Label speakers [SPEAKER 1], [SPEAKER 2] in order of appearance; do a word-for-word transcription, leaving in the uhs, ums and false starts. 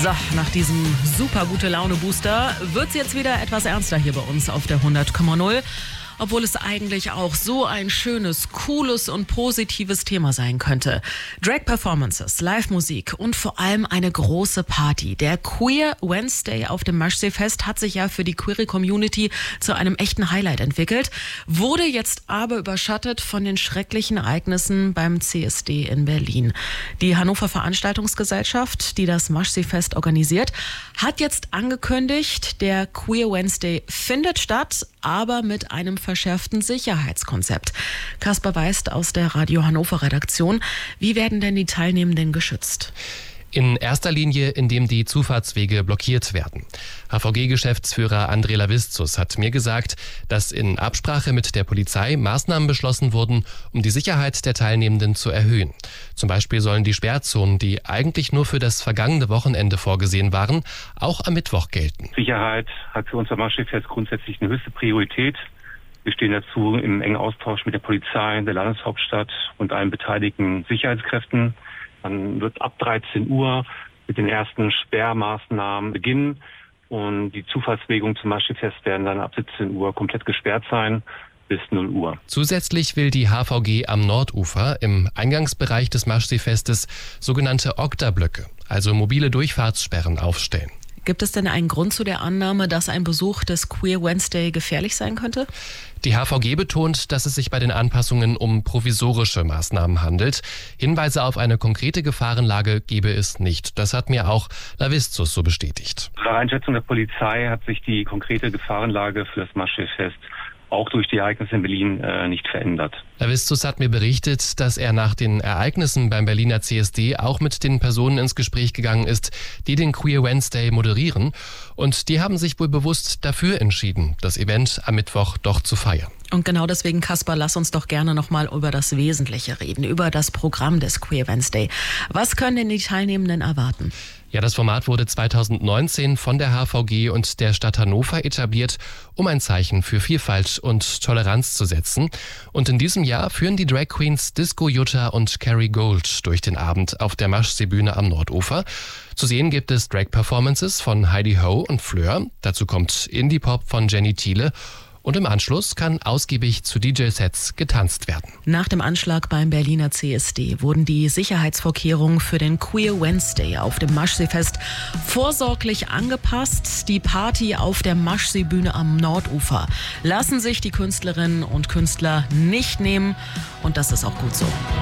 [SPEAKER 1] So, nach diesem super gute Laune-Booster wird es jetzt wieder etwas ernster hier bei uns auf der hundert Komma null. Obwohl es eigentlich auch so ein schönes, cooles und positives Thema sein könnte. Drag-Performances, Live-Musik und vor allem eine große Party. Der Queer Wednesday auf dem Maschsee-Fest hat sich ja für die queere Community zu einem echten Highlight entwickelt, wurde jetzt aber überschattet von den schrecklichen Ereignissen beim C S D in Berlin. Die Hannover Veranstaltungsgesellschaft, die das Maschsee-Fest organisiert, hat jetzt angekündigt, der Queer Wednesday findet statt, aber mit einem verschärften Sicherheitskonzept. Kaspar Weist aus der Radio Hannover Redaktion. Wie werden denn die Teilnehmenden geschützt?
[SPEAKER 2] In erster Linie, indem die Zufahrtswege blockiert werden. H V G-Geschäftsführer André Laviszus hat mir gesagt, dass in Absprache mit der Polizei Maßnahmen beschlossen wurden, um die Sicherheit der Teilnehmenden zu erhöhen. Zum Beispiel sollen die Sperrzonen, die eigentlich nur für das vergangene Wochenende vorgesehen waren, auch am Mittwoch gelten.
[SPEAKER 3] Sicherheit hat für unser Maschsee-Fest grundsätzlich eine höchste Priorität. Wir stehen dazu im engen Austausch mit der Polizei, der Landeshauptstadt und allen beteiligten Sicherheitskräften. Dann wird ab dreizehn Uhr mit den ersten Sperrmaßnahmen beginnen und die Zufahrtswege zum Maschsee-Fest werden dann ab siebzehn Uhr komplett gesperrt sein bis null Uhr.
[SPEAKER 2] Zusätzlich will die H V G am Nordufer im Eingangsbereich des Maschsee-Festes sogenannte Oktablöcke, also mobile Durchfahrtssperren, aufstellen.
[SPEAKER 1] Gibt es denn einen Grund zu der Annahme, dass ein Besuch des Queer Wednesday gefährlich sein könnte?
[SPEAKER 2] Die H V G betont, dass es sich bei den Anpassungen um provisorische Maßnahmen handelt. Hinweise auf eine konkrete Gefahrenlage gebe es nicht. Das hat mir auch Laviszus so bestätigt.
[SPEAKER 3] Nach Einschätzung der Polizei hat sich die konkrete Gefahrenlage für das Maschsee-Fest auch durch die Ereignisse in Berlin äh, nicht verändert.
[SPEAKER 2] Laviszus hat mir berichtet, dass er nach den Ereignissen beim Berliner C S D auch mit den Personen ins Gespräch gegangen ist, die den Queer Wednesday moderieren. Und die haben sich wohl bewusst dafür entschieden, das Event am Mittwoch doch zu feiern.
[SPEAKER 1] Und genau deswegen, Kaspar, lass uns doch gerne nochmal über das Wesentliche reden, über das Programm des Queer Wednesday. Was können denn die Teilnehmenden erwarten?
[SPEAKER 2] Ja, das Format wurde zweitausendneunzehn von der H V G und der Stadt Hannover etabliert, um ein Zeichen für Vielfalt und Toleranz zu setzen. Und in diesem Jahr führen die Drag Queens Disco Jutta und Carrie Gold durch den Abend auf der Maschseebühne am Nordufer. Zu sehen gibt es Drag-Performances von Heidi Ho und Fleur. Dazu kommt Indie-Pop von Jenny Thiele. Und im Anschluss kann ausgiebig zu D J-Sets getanzt werden.
[SPEAKER 1] Nach dem Anschlag beim Berliner C S D wurden die Sicherheitsvorkehrungen für den Queer Wednesday auf dem Maschsee-Fest vorsorglich angepasst. Die Party auf der Maschseebühne am Nordufer lassen sich die Künstlerinnen und Künstler nicht nehmen. Und das ist auch gut so.